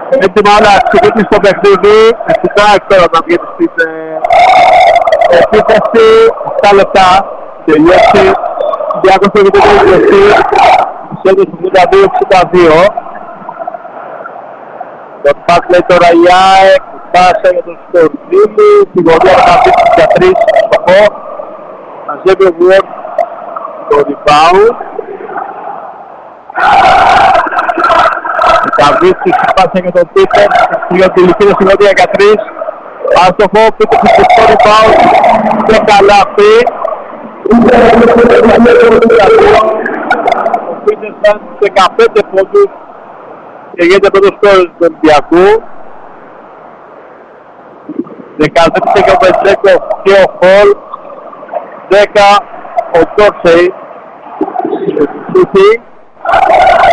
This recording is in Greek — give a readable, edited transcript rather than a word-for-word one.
έτοιμα όλα ξεκινήσει στο παιχνίδι. Φυσικά τώρα να βγαίνει στην επίθεση. 7 λεπτά. Τελειώσει. Διάκος έχει την τελειώσει. Σέντος 72-62. Το πας λέει τώρα η ΑΕΚ. Πάσα για τον Σκορδίλη. Την γωνία θα μπει για 3 στοχό. Μαζεύει ο Βουόρ το rebound. Καβίτσης πάσα για τον Πίτερ. Στην τελική στη γωνία για 3. Άστοχο. Πίτερ στο rebound. Και καλάθι. Ο Πίτερ φτάνει 15 πόντους και γίνεται από το σκόρ του Ολυμπιακού. 13 και ο Μπετζέκο και ο Χολ. 10 ο Ντόρσεϊ.